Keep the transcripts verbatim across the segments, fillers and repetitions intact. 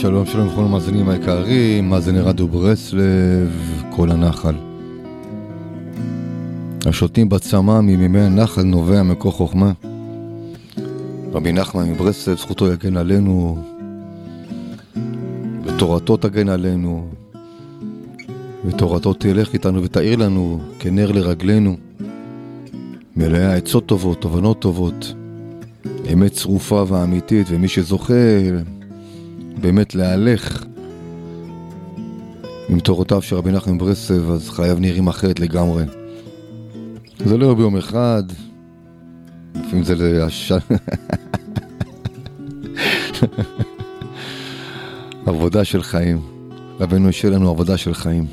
שלום שלום לכל המאזינים היקרים, מאזיני רדיו ברסלב, כל הנחל. השותים בצמא ממימי הנחל נובע מכוח חוכמה. רבי נחמן מברסלב, זכותו יגן עלינו, ותורתו תגן עלינו, ותורתו תלך איתנו ותאיר לנו כנר לרגלינו, מלאה עצות טובות, תובנות טובות, אמת צרופה ואמיתית, ומי שזוכה באמת להלך עם תורותיו של רבי נחמן מברסלב, אז חייו נראים אחרת לגמרי. זה לא ביום אחד, לפעמים זה להשל... עבודה של חיים. רבנו יש לנו עבודה של חיים.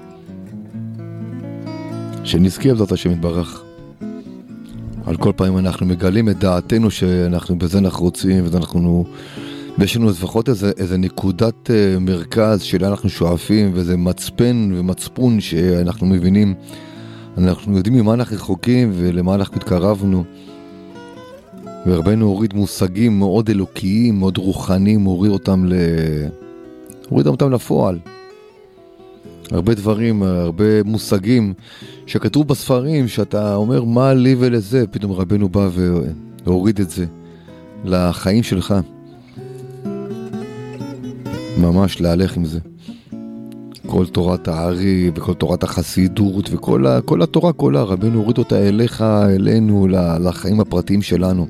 שנזכיר בזאת השם יתברך. על כל פעמים אנחנו מגלים את דעתנו שאנחנו בזה אנחנו רוצים, ואנחנו... ויש לנו לפחות איזה, איזה נקודת uh, מרכז שאלה אנחנו שואפים, וזה מצפן ומצפון שאנחנו מבינים, אנחנו יודעים ממה אנחנו רחוקים ולמה אנחנו התקרבנו. ורבנו הוריד מושגים מאוד אלוקיים, מאוד רוחניים, הוריד אותם, ל... הוריד אותם לפועל. הרבה דברים, הרבה מושגים שכתוב בספרים, שאתה אומר מה לי ולזה, פתאום רבנו בא והוריד את זה לחיים שלך. ממש להלך עם זה. כל תורת הארי וכל תורת החסידות וכל ה, כל התורה כולה, רבנו הוריד אותה אליך, אלינו, לחיים הפרטיים שלנו.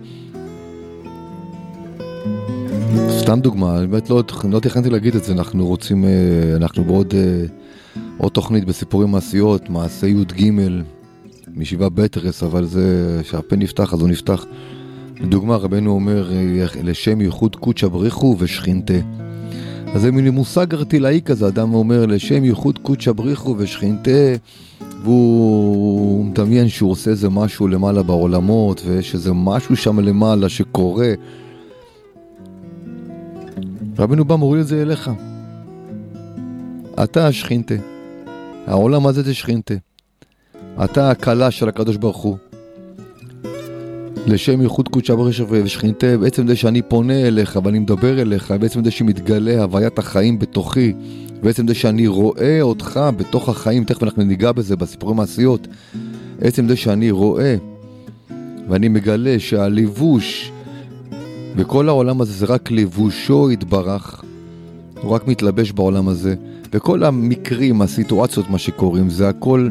סתם דוגמה, באמת לא, לא תכנתי להגיד את זה, אנחנו רוצים, אנחנו בעוד עוד תוכנית בסיפורים מעשיות, מעשה י' ג' מישיבה בטרס, אבל זה שהפה נפתח אז הוא נפתח. לדוגמה, רבנו אומר לשם ייחוד קודשא בריחו ושכינתה. אז זה מיני מושג ארטילאי כזה, אדם אומר לשם ייחוד קודשא בריחו ושכינתה, והוא מדמיין שהוא עושה איזה משהו למעלה בעולמות, ויש איזה משהו שם למעלה שקורה. רבנו בא מוריד את זה אליך. אתה השכינתה. העולם הזה זה שכינתה. אתה הקלה של הקדוש ברוך הוא. לשם ייחוד קודשא בריחו ושכינתה, בעצם זה שאני פונה אליך ואני מדבר אליך, בעצם זה שמתגלה הוויית החיים בתוכי, בעצם זה שאני רואה אותך בתוך החיים, תכף אנחנו ניגע בזה בסיפורים מעשיות, בעצם זה שאני רואה ואני מגלה שהליבוש בכל העולם הזה זה רק לבושו יתברך, הוא רק מתלבש בעולם הזה, וכל המקרים, הסיטואציות, מה שקוראים, זה הכל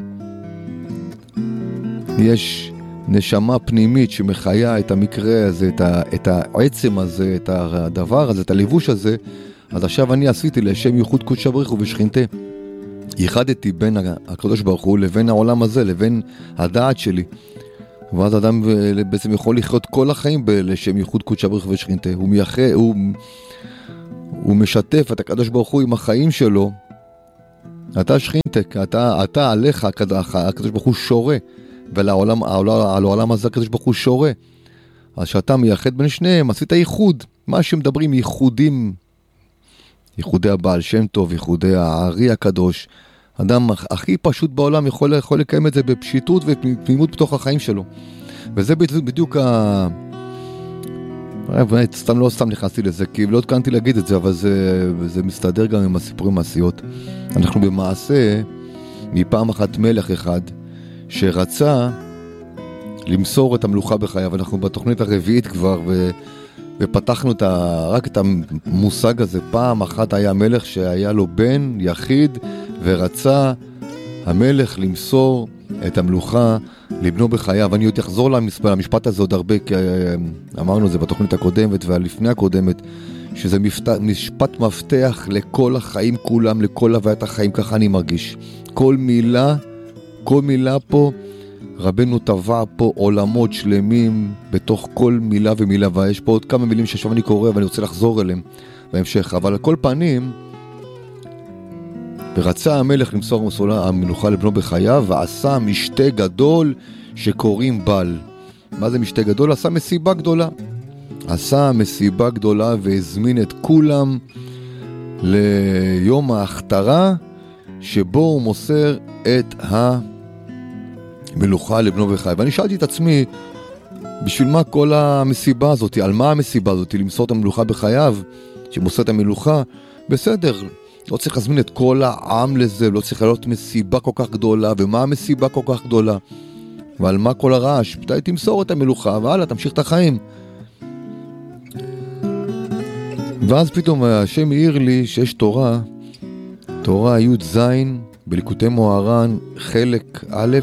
יש נשמה פנימית שמחיה את המקרה הזה, את, ה, את העצם הזה, את הדבר הזה, את הלבוש הזה. אז עכשיו אני עשיתי לשם ייחוד קודשא בריחו ושכינתה. ייחדתי בין הקדוש ברוך הוא לבין העולם הזה, לבין הדעת שלי. ואז אדם בעצם יכול לחיות כל החיים לשם ייחוד קודשא בריחו ושכינתה. הוא מייחד, הוא, הוא משתף את הקדוש ברוך הוא עם החיים שלו. אתה שכינתה, אתה, אתה עליך, הקדוש ברוך הוא שורה. ולעולם, על העולם הזה הקדוש ברוך הוא שורה. אז שאתה מייחד בין שניהם, עשית ייחוד. מה שמדברים ייחודים, ייחודי הבעל שם טוב, ייחודי הארי הקדוש. אדם הכי פשוט בעולם יכול, יכול לקיים את זה בפשיטות ופנימות בתוך החיים שלו. וזה בדיוק ה... סתם לא סתם נכנסתי לזה, כי לא התכוונתי להגיד את זה, אבל זה, זה מסתדר גם עם הסיפורים מעשיות. אנחנו במעשה, מפעם אחת מלך אחד, שרצה למסור את המלוכה בחייו. אנחנו בתוכנית הרביעית כבר, ו... ופתחנו את ה... רק את המושג הזה. פעם אחת היה מלך שהיה לו בן יחיד, ורצה המלך למסור את המלוכה לבנו בחייו. ואני עוד אחזור למשפט הזה עוד הרבה, כי אמרנו זה בתוכנית הקודמת והלפני הקודמת, שזה משפט, משפט מפתח לכל החיים כולם, לכל הוויית החיים, ככה אני מרגיש. כל מילה, כל מילה פה, רבנו טבע פה עולמות שלמים בתוך כל מילה ומילה, ויש פה עוד כמה מילים ששוב אני קורא ואני רוצה לחזור אליהם בהמשך. אבל על כל פנים, ורצה המלך למסור המלוכה לבנו בחייו, ועשה משתה גדול שקוראים בל. מה זה משתה גדול? עשה מסיבה גדולה. עשה מסיבה גדולה והזמין את כולם ליום ההכתרה, שבו הוא מוסר את המלוכה לבנו בחייו. ואני שאלתי את עצמי, בשביל מה כל המסיבה הזאת? על מה המסיבה הזאת? למסור את המלוכה בחייו? שמוסר את המלוכה, בסדר, לא צריך להזמין את כל העם לזה, לא צריך להיות מסיבה כל כך גדולה, ומה המסיבה כל כך גדולה? ועל מה כל הרעש? פתאי תמסור את המלוכה, והלאה, תמשיך את החיים. ואז פתאום השם העיר לי שיש תורה, תורה י' ז' בליקוטי מוהר"ן, חלק א',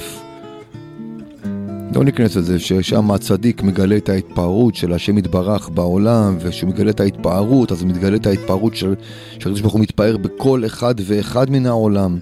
לא ניכנס לזה, ששם הצדיק מגלה את ההתפארות של השם יתברך בעולם, ושהוא מגלה את ההתפארות, אז הוא מתגלה את ההתפארות של, שהקדוש ברוך הוא מתפאר בכל אחד ואחד מן העולם.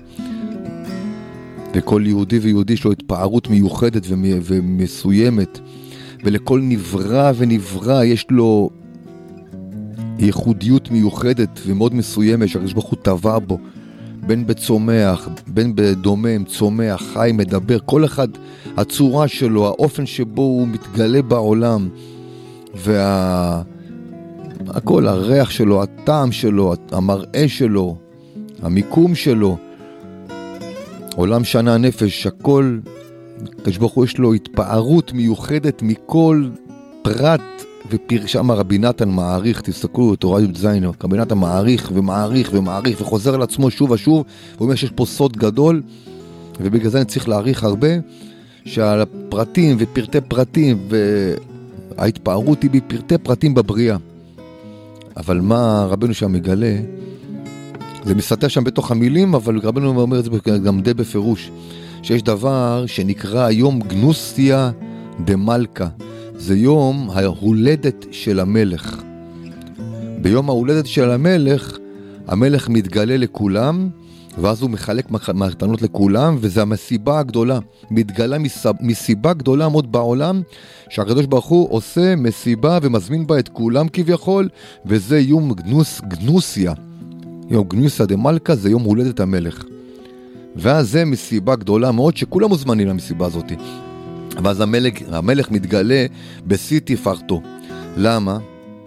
וכל יהודי ויהודי יש לו התפארות מיוחדת ומסוימת, ולכל נברא ונברא יש לו ייחודיות מיוחדת ומאוד מסוימת, שהקדוש ברוך הוא טבע בו, בין בצומח, בין בדומם, צומח, חי, מדבר, כל אחד, הצורה שלו, האופן שבו הוא מתגלה בעולם, וה... הכל, הריח שלו, הטעם שלו, המראה שלו, המיקום שלו, עולם שנה נפש, הכל, הקדוש ברוך הוא יש לו התפארות מיוחדת מכל פרט ופרשם. רבי נתן מעריך, תסתכלו, תורה י' ז', רבי נתן מעריך ומעריך ומעריך וחוזר על עצמו שוב ושוב, הוא אומר שיש פה סוד גדול, ובגלל זה אני צריך להעריך הרבה, שעל הפרטים ופרטי פרטים, וההתפארות היא בפרטי פרטים בבריאה. אבל מה רבנו שם מגלה, זה מסתתר שם בתוך המילים, אבל רבנו אומר את זה גם די בפירוש, שיש דבר שנקרא יום גנוסיה דמלכה, זה יום ההולדת של המלך. ביום ההולדת של המלך, המלך מתגלה לכולם, ואז הוא מחלק מתנות לכולם, וזה המסיבה הגדולה. מתגלה מסיבה גדולה מאוד בעולם, שהקדוש ברוך הוא עושה מסיבה ומזמין בה את כולם כביכול, וזה יום גנוס, גנוסיה. יום גנוסיה דמלכה זה יום הולדת המלך. ואז זה מסיבה גדולה מאוד, שכולם מוזמנים למסיבה הזאת. ואז המלך, המלך מתגלה בשיא תפארתו. למה?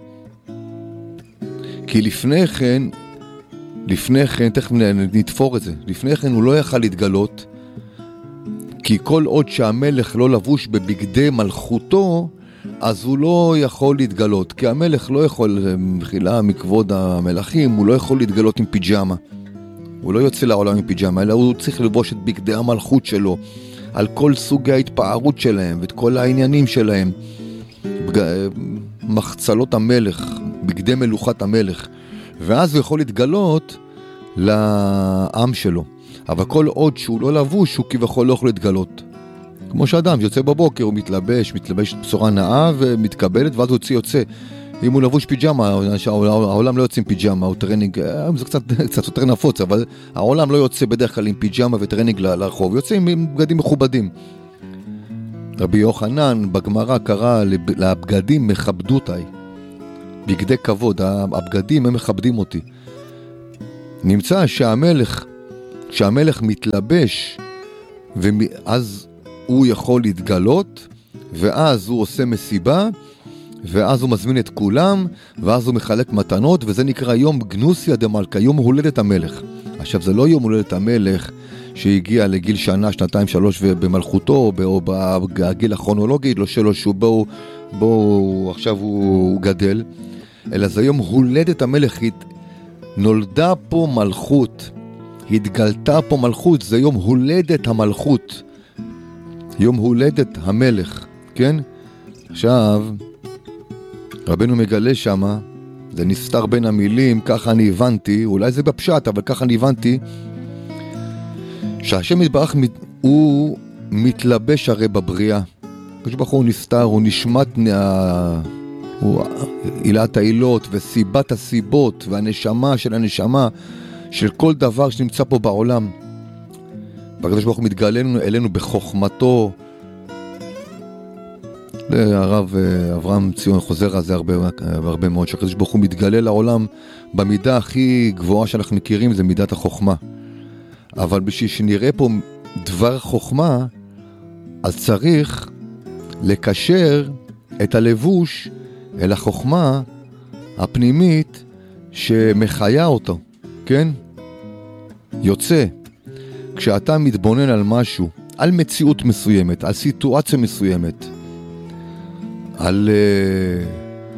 כי לפני כן, לפני כן, תכף נתפור את זה, לפני כן הוא לא יכל להתגלות, כי כל עוד שהמלך לא לבוש בבגדי מלכותו, אז הוא לא יכול להתגלות, כי המלך לא יכול, מחילה מכבוד המלכים, הוא לא יכול להתגלות עם פיג'מה. הוא לא יוצא לעולם עם פיג'מה, אלא הוא צריך לבוש את בגדי המלכות שלו, על כל סוגי ההתפארות שלהם, ואת כל העניינים שלהם, מחצלות המלך, בגדי מלוכת המלך, ואז הוא יכול להתגלות לעם שלו. אבל כל עוד שהוא לא לבוש, הוא כביכול לא יכול להתגלות. כמו שאדם יוצא בבוקר, הוא מתלבש, מתלבש בצורה נאה ומתקבלת, ואז הוא יוצא יוצא. אם הוא לבוש פיג'מה, העולם לא יוצא עם פיג'מה, הוא טרנינג, זה קצת, קצת יותר נפוץ, אבל העולם לא יוצא בדרך כלל עם פיג'מה וטרנינג לרחוב, יוצא עם בגדים מכובדים. רבי יוחנן בגמרא קרא לבגדים מכבדותיי, בגדי כבוד, הבגדים הם מכבדים אותי. נמצא שהמלך, שהמלך מתלבש, ואז הוא יכול להתגלות, ואז הוא עושה מסיבה, ואז הוא מזמין את כולם, ואז הוא מחלק מתנות, וזה נקרא יום גנוסיה דמלכה, יום הולדת המלך. עכשיו, זה לא יום הולדת המלך שהגיע לגיל שנה, שנתיים, שלוש במלכותו, או בגיל הכרונולוגי, לא שלו שהוא בו, בו עכשיו הוא גדל, אלא זה יום הולדת המלך, נולדה פה מלכות, התגלתה פה מלכות, זה יום הולדת המלכות, יום הולדת המלך, כן? עכשיו, רבנו מגלה שמה, זה נסתר בין המילים, ככה אני הבנתי, אולי זה בפשט, אבל ככה אני הבנתי, שהשם יתברך הוא מתלבש הרי בבריאה. כשברוך הוא נסתר, הוא נשמת, הוא עילת העילות וסיבת הסיבות והנשמה של הנשמה של כל דבר שנמצא פה בעולם. והקדוש ברוך הוא מתגלה אלינו בחוכמתו. הרב אברהם ציון חוזר על זה הרבה, הרבה מאוד, שהקדוש ברוך הוא מתגלה לעולם במידה הכי גבוהה שאנחנו מכירים, זה מידת החוכמה. אבל בשביל שנראה פה דבר חוכמה, אז צריך לקשר את הלבוש אל החוכמה הפנימית שמחיה אותו, כן? יוצא, כשאתה מתבונן על משהו, על מציאות מסוימת, על סיטואציה מסוימת, על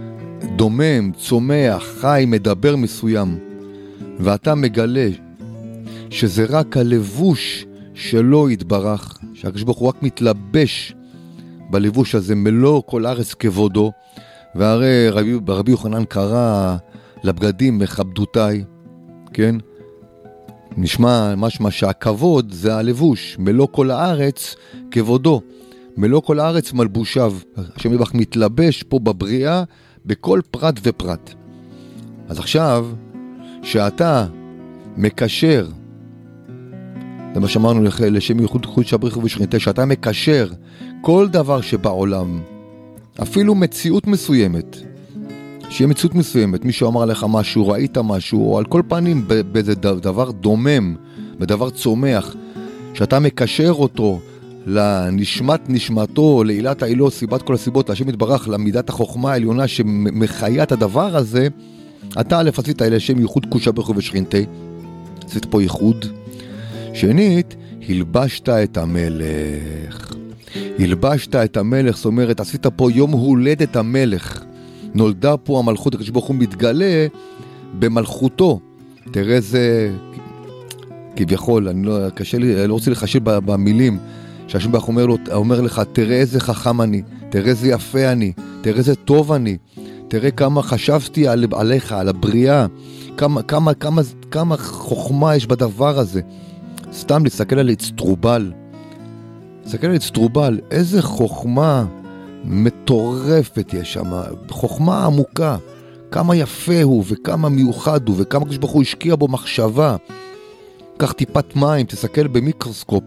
דומם, צומח, חי, מדבר מסוים, ואתה מגלה שזה רק הלבוש שלו יתברך, שהקדוש ברוך הוא רק מתלבש בלבוש הזה, מלוא כל הארץ כבודו, והרי רבי, רבי יוחנן קרא לבגדים מכבדותיי, כן? נשמע משמע שהכבוד זה הלבוש, מלוא כל הארץ כבודו, מלוא כל הארץ מלבושיו. השם יתברך מתלבש פה בבריאה בכל פרט ופרט. אז עכשיו שאתה מקשר, זה מה שאמרנו לשם ייחוד קודש בריך ושכינתה, שאתה מקשר כל דבר שבעולם, אפילו מציאות מסוימת, שיהיה מציאות מסוימת, מישהו אמר לך משהו, ראית משהו, או על כל פנים באיזה דבר דומם, בדבר צומח, שאתה מקשר אותו לנשמת נשמתו, לעילת העילו, סיבת כל הסיבות, השם יתברך, למידת החוכמה העליונה שמחיה את הדבר הזה, אתה א' עשית אלה שם ייחוד קודש בריך ושכינתה, עשית פה ייחוד. שנית, הלבשת את המלך. הלבשת את המלך, זאת אומרת, עשית פה יום הולדת המלך. נולדה פה המלכות, הקדוש ברוך הוא מתגלה במלכותו. תראה זה, כביכול, אני לא, קשה לי, אני לא רוצה לחשב במילים, שהשם ברוך אומר, לו, אומר לך, תראה איזה חכם אני, תראה איזה יפה אני, תראה איזה טוב אני, תראה כמה חשבתי על, עליך, על הבריאה, כמה, כמה, כמה, כמה חוכמה יש בדבר הזה. סתם להסתכל על אצטרובל, להסתכל על אצטרובל, איזה חוכמה מטורפת יש שם, חוכמה עמוקה, כמה יפה הוא וכמה מיוחד הוא וכמה הקדוש ברוך הוא השקיע בו מחשבה. קח טיפת מים, תסתכל במיקרוסקופ,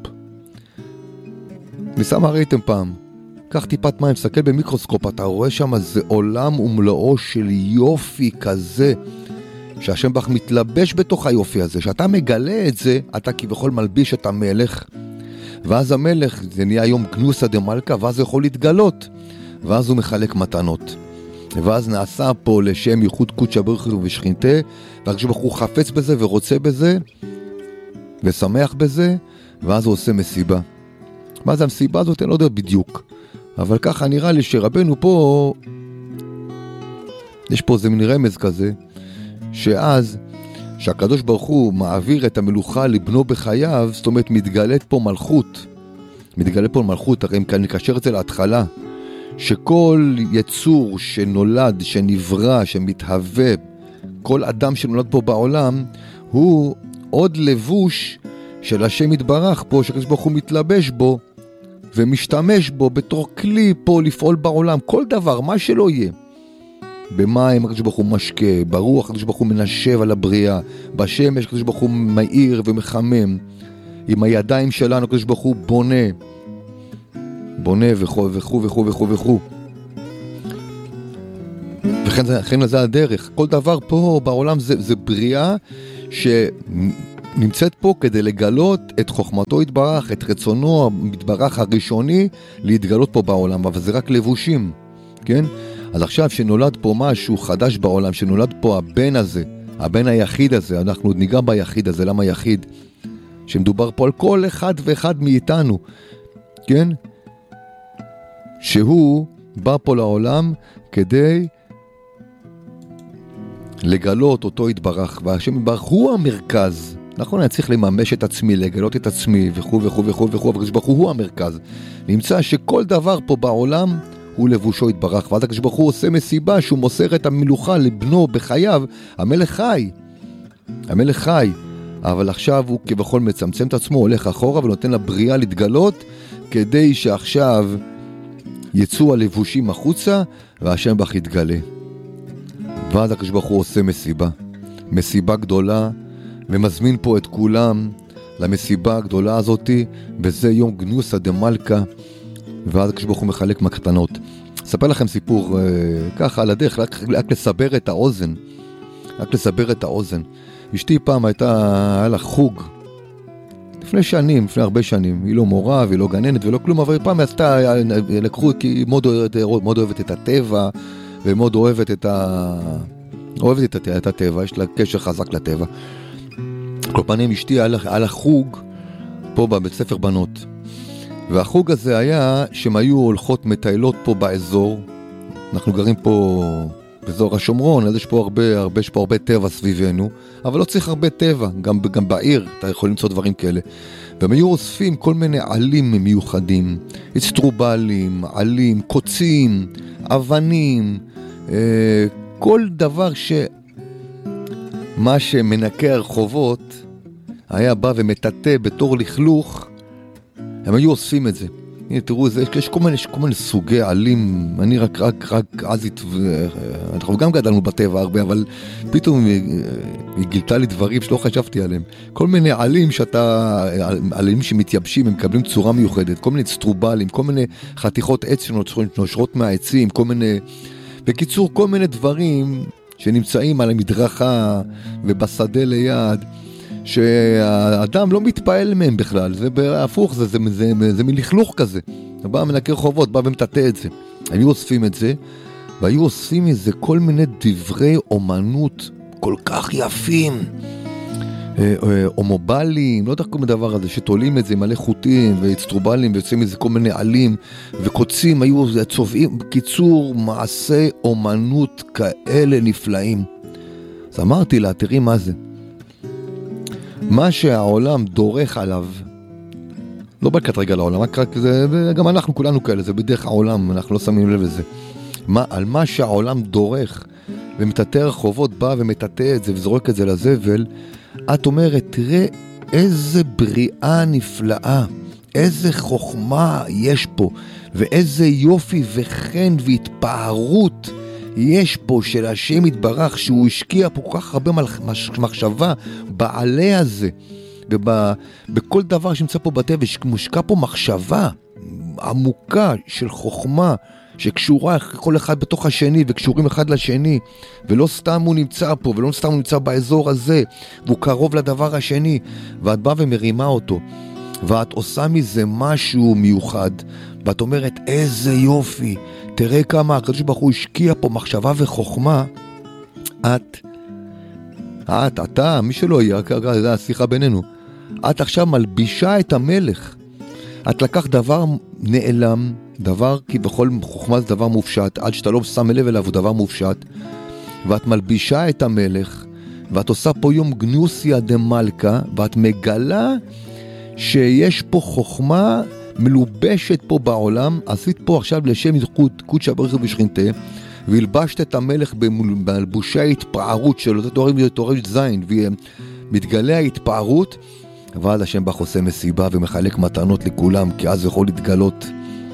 מסמה ראיתם פעם, קח טיפת מים, תסתכל במיקרוסקופ, אתה רואה שם זה עולם ומלואו של יופי כזה, שהשם בך מתלבש בתוך היופי הזה, שאתה מגלה את זה, אתה כביכול מלביש את המלך, ואז המלך, זה נהיה היום גנוסא דמלכא, ואז הוא יכול להתגלות, ואז הוא מחלק מתנות, ואז נעשה פה לשם ייחוד קודש בריך ושכינתה, והקדוש ברוך הוא חפץ בזה ורוצה בזה, ושמח בזה, ואז הוא עושה מסיבה. מה זה המסיבה הזאת? אני לא יודע בדיוק, אבל ככה נראה לי שרבנו פה, יש פה איזה מין רמז כזה, שאז שהקדוש ברוך הוא מעביר את המלוכה לבנו בחייו, זאת אומרת מתגלית פה מלכות, מתגלית פה מלכות, הרי אם כאן נקשר את זה להתחלה, שכל יצור שנולד, שנברא, שמתהווה, כל אדם שנולד פה בעולם, הוא עוד לבוש של השם יתברך פה, שהקדוש ברוך הוא מתלבש בו, ומשתמש בו בתור כלי פה לפעול בעולם, כל דבר, מה שלא יהיה. במים הקדוש ברוך הוא משקה, ברוח הקדוש ברוך הוא מנשב על הבריאה, בשמש הקדוש ברוך הוא מאיר ומחמם, עם הידיים שלנו הקדוש ברוך הוא בונה, בונה וכו' וכו' וכו' וכו' וכו'. וכן זה הדרך, כל דבר פה בעולם זה, זה בריאה שנמצאת פה כדי לגלות את חוכמתו יתברך, את רצונו המתברך הראשוני להתגלות פה בעולם, אבל זה רק לבושים, כן? אז עכשיו שנולד פה משהו חדש בעולם, שנולד פה הבן הזה, הבן היחיד הזה, אנחנו עוד ניגע ביחיד הזה, למה יחיד? שמדובר פה על כל אחד ואחד מאיתנו, כן? שהוא בא פה לעולם כדי לגלות אותו יתברך, והשם יתברך הוא המרכז. נכון, אני צריך לממש את עצמי, לגלות את עצמי וכו' וכו' וכו' וכו', אבל הקדוש ברוך הוא המרכז. נמצא שכל דבר פה בעולם הוא לבושו יתברך, ואז הקדוש ברוך הוא עושה מסיבה שהוא מוסר את המלוכה לבנו בחייו. המלך חי, המלך חי, אבל עכשיו הוא כבכל מצמצם את עצמו, הולך אחורה ונותן לבריאה להתגלות, כדי שעכשיו יצאו הלבושים החוצה והשם בך יתגלה. ואז הקדוש ברוך הוא עושה מסיבה, מסיבה גדולה, ומזמין פה את כולם למסיבה הגדולה הזאת, וזה יום גנוסא דמלכא, ואז הקדוש ברוך הוא מחלק מקטנות. אספר לכם סיפור אה, ככה על הדרך, רק, רק לסבר את האוזן, רק לסבר את האוזן. אשתי פעם הייתה, היה לה חוג, לפני שנים, לפני הרבה שנים, היא לא מורה והיא לא גננת ולא כלום, אבל פעם עשתה, לקחו, כי היא מאוד אוהבת, מאוד אוהבת את הטבע, ומאוד אוהבת את ה... אוהבת את, את הטבע, יש לה קשר חזק לטבע. כל פנים אשתי היה לה חוג פה בבית ספר בנות, והחוג הזה היה שהם היו הולכות מטיילות פה באזור, אנחנו גרים פה באזור השומרון, אז יש פה הרבה, הרבה, יש פה הרבה טבע סביבנו, אבל לא צריך הרבה טבע, גם, גם בעיר אתה יכול למצוא דברים כאלה. והם היו אוספים כל מיני עלים מיוחדים, אצטרובלים, עלים, קוצים, אבנים, אה, כל דבר ש... מה שמנקה הרחובות היה בא ומטאטא בתור לכלוך, הם היו אוספים את זה. הנה, תראו, זה, יש כל מיני, יש כל מיני סוגי עלים, אני רק, רק, רק אז, אנחנו גם גדלנו בטבע הרבה, אבל פתאום היא, היא גילתה לי דברים שלא חשבתי עליהם. כל מיני עלים שאתה, עלים שמתייבשים, הם מקבלים צורה מיוחדת, כל מיני סטרובלים, כל מיני חתיכות עץ שנושרות מהעצים, כל מיני, בקיצור, כל מיני דברים שנמצאים על המדרכה ובשדה ליד, שהאדם לא מתפעל מהם בכלל, זה בהפוך, זה, זה, זה, זה, זה מלכלוך כזה. בא מנקה רחובות, בא ומטאטא את זה. היו אוספים את זה, והיו אוספים מזה כל מיני דברי אומנות כל כך יפים, אומובלים, לא יודע כל מיני דבר הזה, שתולים את זה מלא חוטים ואצטרובלים, ויוצאים מזה כל מיני עלים וקוצים, היו צובעים, בקיצור, מעשי אומנות כאלה נפלאים. אז אמרתי לה, תראי מה זה. מה שהעולם דורך עליו, לא בקט רגע לעולם, רק זה, גם אנחנו כולנו כאלה, זה בדרך העולם, אנחנו לא שמים לב לזה. מה, על מה שהעולם דורך ומטאטא רחובות, בא ומטאטא את זה וזורק את זה לזבל, את אומרת, תראה איזה בריאה נפלאה, איזה חוכמה יש פה, ואיזה יופי וחן והתפארות יש פה של השם יתברך, שהוא השקיע פה כל כך הרבה מחשבה בעלי הזה, ובכל דבר שנמצא פה בטבע, מושקע פה מחשבה עמוקה של חוכמה, שקשורה כל אחד בתוך השני, וקשורים אחד לשני, ולא סתם הוא נמצא פה, ולא סתם הוא נמצא באזור הזה, והוא קרוב לדבר השני, ואת באה ומרימה אותו, ואת עושה מזה משהו מיוחד, ואת אומרת, איזה יופי, תראה כמה הקדוש ברוך הוא השקיע פה מחשבה וחוכמה. את, את, אתה, מי שלא יהיה, זה השיחה בינינו, את עכשיו מלבישה את המלך. את לקח דבר נעלם, דבר, כי בכל חוכמה זה דבר מופשט, עד שאתה לא שם לב אליו הוא דבר מופשט, ואת מלבישה את המלך, ואת עושה פה יום גנוסיה דמלכה, ואת מגלה שיש פה חוכמה מלובשת פה בעולם. עשית פה עכשיו לשם ייחוד קודשא בריך הוא ושכינתה, והלבשת את המלך בלבושי ההתפארות שלו, זה תוארים תוארים זין, ומתגלה ההתפארות, ואז השם בך עושה מסיבה ומחלק מתנות לכולם, כי אז יכול להתגלות.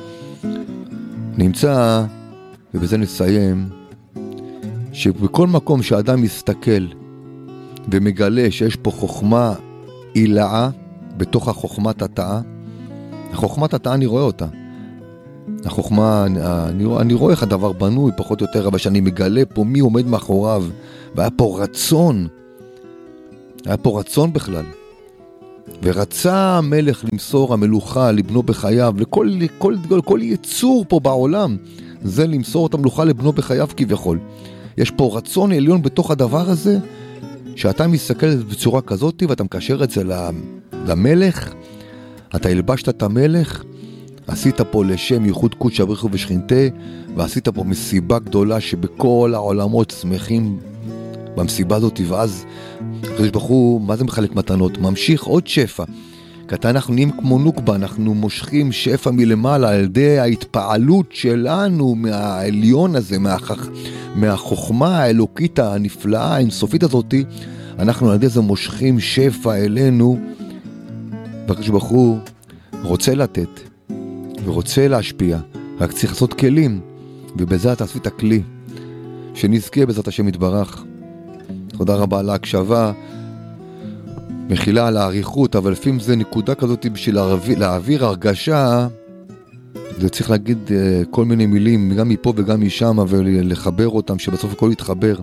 נמצא, ובזה נסיים, שבכל מקום שאדם מסתכל ומגלה שיש פה חוכמה עילאה בתוך החוכמת התאה, החוכמת התאה אני רואה אותה. החוכמה, אני, אני רואה איך הדבר בנוי פחות או יותר, אבל שאני מגלה פה מי עומד מאחוריו, והיה פה רצון, היה פה רצון בכלל. ורצה המלך למסור המלוכה לבנו בחייו, לכל כל, כל, כל יצור פה בעולם, זה למסור את המלוכה לבנו בחייו כביכול. יש פה רצון עליון בתוך הדבר הזה, שאתה מסתכל בצורה כזאת, ואתה מקשר את זה למלך, אתה הלבשת את המלך, עשית פה לשם ייחוד קודשא בריך הוא ושכינתה, ועשית פה מסיבה גדולה שבכל העולמות שמחים במסיבה הזאת, ואז הקדוש ברוך הוא, מה זה מחלק מתנות? ממשיך עוד שפע. כי אנחנו נהיים כמו נוקבה, אנחנו מושכים שפע מלמעלה על ידי ההתפעלות שלנו מהעליון הזה, מהחכ... מהחוכמה האלוקית הנפלאה, האינסופית הזאת, אנחנו על ידי זה מושכים שפע אלינו, והקדוש ברוך הוא רוצה לתת ורוצה להשפיע, רק צריך לעשות כלים, ובזה אתה עשית את הכלי, שנזכה בעזרת השם יתברך. תודה רבה על ההקשבה, מחילה על העריכות, אבל לפעמים זה נקודה כזאת בשביל להעביר, להעביר הרגשה, זה צריך להגיד uh, כל מיני מילים, גם מפה וגם משם, ולחבר אותם, שבסוף הכל יתחבר.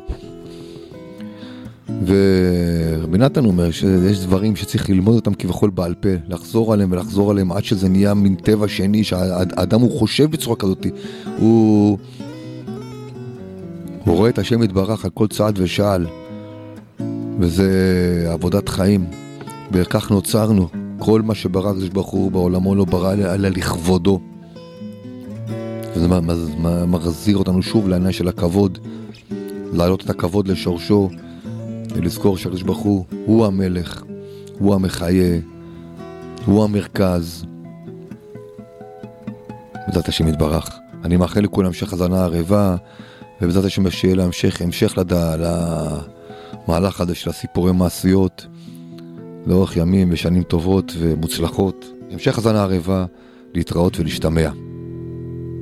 ורבי נתן אומר שיש דברים שצריך ללמוד אותם כבכל בעל פה, לחזור עליהם ולחזור עליהם עד שזה נהיה מין טבע שני, שהאדם הוא חושב בצורה כזאת, הוא, הוא רואה את השם יתברך על כל צעד ושעל, וזה עבודת חיים, וכך נוצרנו. כל מה שברא הקדוש ברוך הוא בעולמו לא ברא אלא לכבודו, וזה מחזיר אותנו שוב לעניין של הכבוד, להעלות את הכבוד לשורשו, ולזכור שהקדוש ברוך הוא, הוא המלך, הוא המחיה, הוא המרכז. בעזרת השם יתברך. אני מאחל לכולם המשך הזנה ערבה, ובעזרת השם שיהיה להמשך, המשך לדע, למהלך הזה של הסיפורי מעשיות, לאורך ימים ושנים טובות ומוצלחות. המשך הזנה ערבה, להתראות ולהשתמע.